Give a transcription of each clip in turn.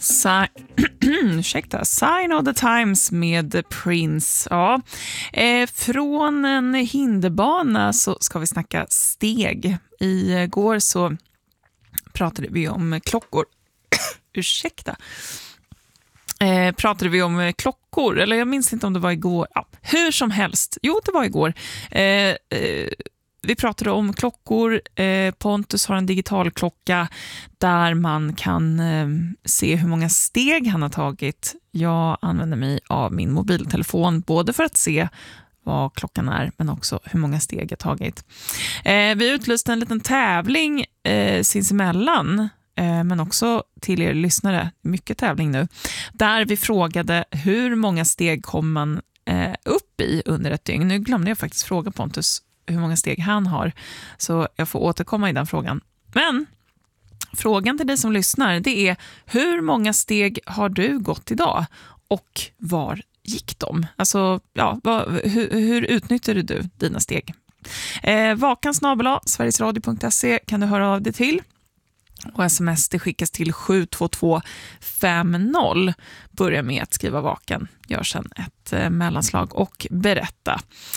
Ursäkta, Sign of the Times med Prince. Ja. Från en hinderbana så ska vi snacka steg. Igår så pratade vi om klockor. Ursäkta. Pratade vi om klockor, eller jag minns inte om det var igår. Ja, hur som helst. Jo, det var igår. Vi pratade om klockor. Pontus har en digital klocka där man kan se hur många steg han har tagit. Jag använder mig av min mobiltelefon både för att se vad klockan är men också hur många steg jag tagit. Vi utlyste en liten tävling sinsemellan men också till er lyssnare, mycket tävling nu, där vi frågade hur många steg kommer man upp i under ett dygn. Nu glömde jag faktiskt fråga Pontus hur många steg han har, så jag får återkomma i den frågan. Men frågan till dig som lyssnar, det är: hur många steg har du gått idag och var gick de? Alltså, ja, hur utnyttjade du dina steg? vakan@sverigesradio.se kan du höra av dig till. Och sms det skickas till 72250. Börja med att skriva vaken. Gör sedan ett mellanslag och berätta.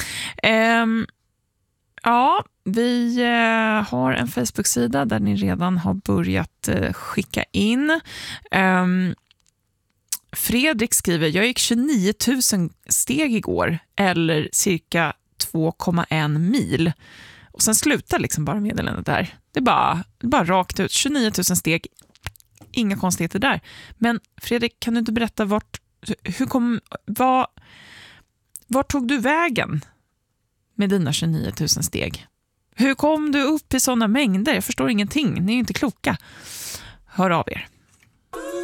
Ja, vi har en Facebook-sida där ni redan har börjat skicka in. Fredrik skriver: jag gick 29 000 steg igår, eller cirka 2,1 mil. Och sen slutar liksom bara meddelandet där. Det är bara rakt ut. 29 000 steg. Inga konstigheter där. Men Fredrik, kan du inte berätta vart tog du vägen med dina 29 000 steg? Hur kom du upp i sådana mängder? Jag förstår ingenting. Ni är ju inte kloka. Hör av er.